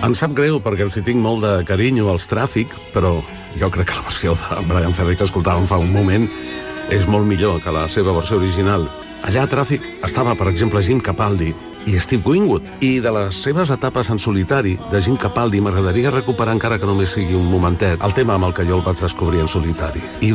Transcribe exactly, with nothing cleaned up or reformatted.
Em sap greu perquè els hi tinc molt de carinyo als Tràfic, però jo crec que la versió de Bryan Ferry que escoltàvem fa un moment és molt millor que la seva versió original. Allà a Tràfic estava, per exemple, Jim Capaldi i Steve Winwood. I de les seves etapes en solitari, de Jim Capaldi, m'agradaria recuperar, encara que només sigui un momentet, el tema amb el que jo el vaig descobrir en solitari. I